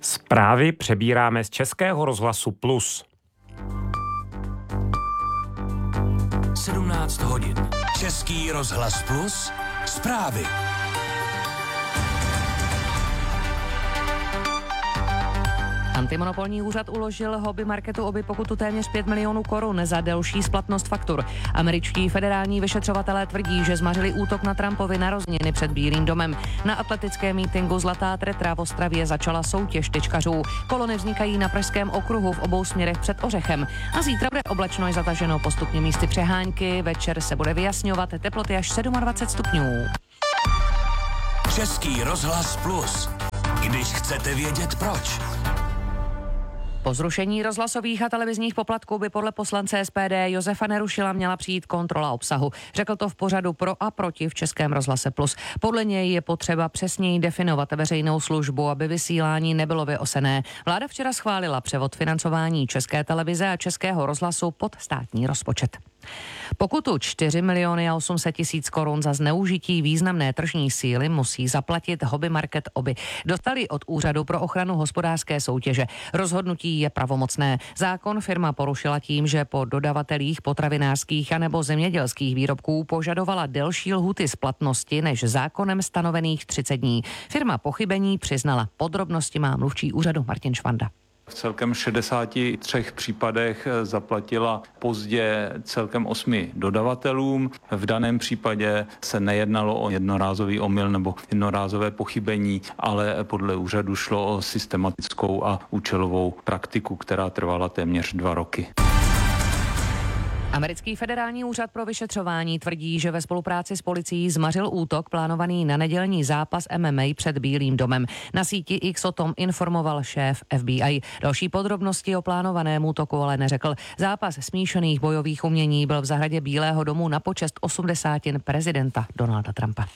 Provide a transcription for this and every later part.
Zprávy přebíráme z Českého rozhlasu Plus. 17 hodin. Český rozhlas Plus. Zprávy. Antimonopolní úřad uložil hobby marketu Obi pokutu téměř 5 milionů korun za delší splatnost faktur. Američtí federální vyšetřovatelé tvrdí, že zmařili útok na Trumpovy narozeniny před Bílým domem. Na atletickém mítinku Zlatá Tretra v Ostravě začala soutěž tyčkařů. Kolony vznikají na Pražském okruhu v obou směrech před Ořechem. A zítra bude oblačno i zataženo, postupně místy přehánky. Večer se bude vyjasňovat, teploty až 27 stupňů. Český rozhlas Plus. Když chcete vědět proč. Po zrušení rozhlasových a televizních poplatků by podle poslance SPD Josefa Nerušila měla přijít kontrola obsahu. Řekl to v pořadu Pro a proti v Českém rozhlase Plus. Podle něj je potřeba přesněji definovat veřejnou službu, aby vysílání nebylo vyosené. Vláda včera schválila převod financování České televize a Českého rozhlasu pod státní rozpočet. Pokutu 4 miliony a 800 tisíc korun za zneužití významné tržní síly musí zaplatit hobby market Obi. Dostali od Úřadu pro ochranu hospodářské soutěže. Rozhodnutí je pravomocné. Zákon firma porušila tím, že po dodavatelích potravinářských a nebo zemědělských výrobků požadovala delší lhuty splatnosti než zákonem stanovených 30 dní. Firma pochybení přiznala. Podrobnosti má mluvčí úřadu Martin Švanda. V celkem 63 případech zaplatila pozdě celkem 8 dodavatelům. V daném případě se nejednalo o jednorázový omyl nebo jednorázové pochybení, ale podle úřadu šlo o systematickou a účelovou praktiku, která trvala téměř 2 roky. Americký federální úřad pro vyšetřování tvrdí, že ve spolupráci s policií zmařil útok plánovaný na nedělní zápas MMA před Bílým domem. Na síti X o tom informoval šéf FBI. Další podrobnosti o plánovaném útoku ale neřekl. Zápas smíšených bojových umění byl v zahradě Bílého domu na počest 80 prezidenta Donalda Trumpa.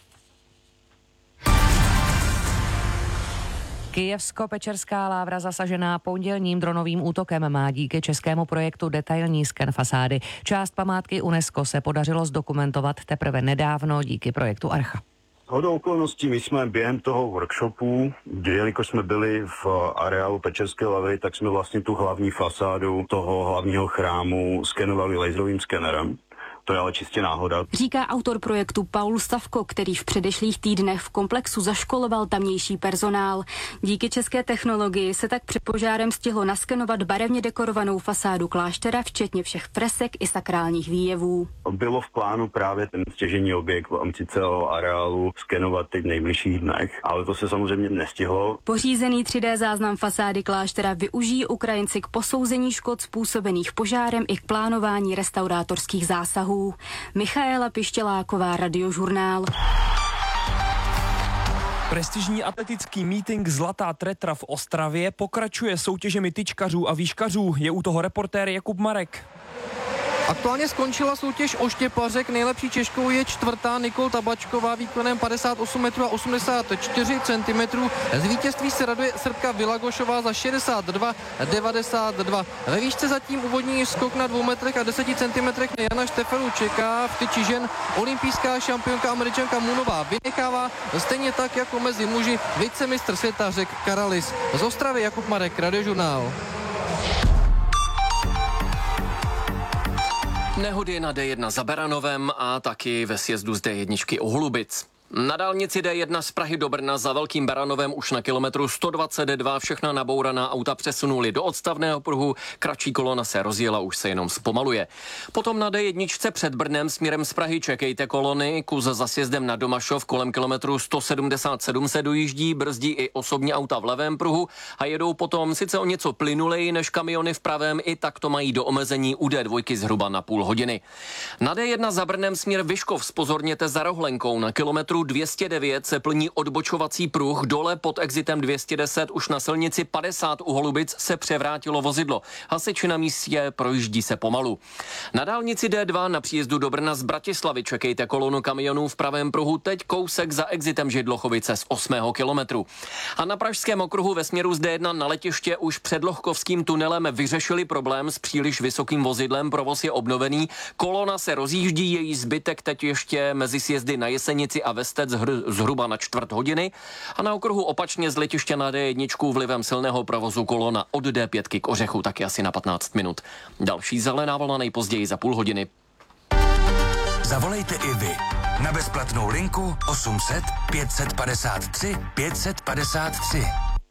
Kyjevsko-Pečerská Lávra zasažená pondělním dronovým útokem má díky českému projektu detailní sken fasády. Část památky UNESCO se podařilo zdokumentovat teprve nedávno díky projektu Archa. Shodou okolností my jsme během toho workshopu, jelikož jsme byli v areálu Pečerské Lavry, tak jsme vlastně tu hlavní fasádu toho hlavního chrámu skenovali laserovým skenerem. To je ale čistě náhoda. Říká autor projektu Paul Stavko, který v předešlých týdnech v komplexu zaškoloval tamnější personál. Díky české technologii se tak před požárem stihlo naskenovat barevně dekorovanou fasádu kláštera, včetně všech fresek i sakrálních výjevů. Bylo v plánu právě ten stěžejní objekt v rámci celého areálu skenovat teď v nejbližších dnech, ale to se samozřejmě nestihlo. Pořízený 3D záznam fasády kláštera využijí Ukrajinci k posouzení škod způsobených požárem i k plánování restaurátorských zásahů. Michaela Pištěláková, Radiožurnál. Prestižní atletický mítink Zlatá Tretra v Ostravě pokračuje soutěžemi tyčkařů a výškařů. Je u toho reportér Jakub Marek. Aktuálně skončila soutěž o štěpařek, nejlepší Češkou je 4. Nikol Tabačková výkonem 58 metrů a 84 cm. Z vítězství se raduje Srbka Vilagošová za 62,92. Ve výšce zatím úvodní skok na 2 metrech a 10 cm Jana Štefelu čeká. V tyči žen olympijská šampionka Američanka Munová vynechává, stejně tak jako mezi muži vicemistr světa Řek Karalis. Z Ostravy Jakub Marek, Radiožurnál. Nehody na D1 za Beranovem a taky ve sjezdu z D1 u Holubic. Na dálnici D1 z Prahy do Brna za Velkým Beranovem už na kilometru 122 všechna nabouraná auta přesunuli do odstavného pruhu, kratší kolona se rozjela, už se jenom zpomaluje. Potom na D1 před Brnem směrem z Prahy čekejte kolony, kus za sjezdem na Domašov kolem kilometru 177 se dojíždí, brzdí i osobní auta v levém pruhu a jedou potom sice o něco plynuleji než kamiony v pravém, i tak to mají do omezení u D2 zhruba na půl hodiny. Na D1 za Brnem směr Vyškov zpozorněte za rohlenkou, na kilometru 209 se plní odbočovací pruh, dole pod exitem 210 už na silnici 50 u Holubic se převrátilo vozidlo. Hasiči na místě, projíždí se pomalu. Na dálnici D2 na příjezdu do Brna z Bratislavy čekejte kolonu kamionů v pravém pruhu, teď kousek za exitem Židlochovice z 8. kilometru. A na pražském okruhu ve směru z D1 na letiště už před Lohkovským tunelem vyřešili problém s příliš vysokým vozidlem, provoz je obnovený, kolona se rozjíždí, její zbytek teď ještě mezi sjezdy na Jesenici a ve Bestec zhruba na čtvrt hodiny a na okruhu opačně z letiště na D1 vlivem silného provozu kolona od D5 k Ořechu taky asi na 15 minut. Další zelená vlna nejpozději za půl hodiny. Zavolejte i vy na bezplatnou linku 800 553 553.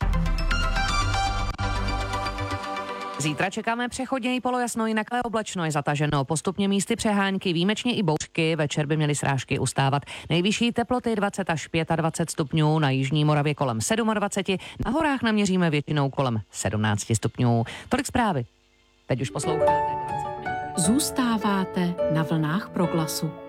Zítra čekáme přechodně i polojasno, jinak oblačno je zataženo. Postupně místy přehánky, výjimečně i bouřky. Večer by měly srážky ustávat. Nejvyšší teploty 20 až 25 stupňů, na jižní Moravě kolem 27, na horách naměříme většinou kolem 17 stupňů. Tolik zprávy. Teď už posloucháte. Zůstáváte na vlnách Proglasu.